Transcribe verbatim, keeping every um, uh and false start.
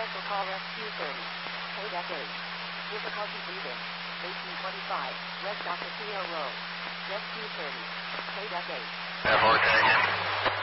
Special call Rescue thirty. Kodak eight. Difficulty breathing. eighteen twenty-five. West Ocasio Road. Rescue thirty. Kodak eight. F R K.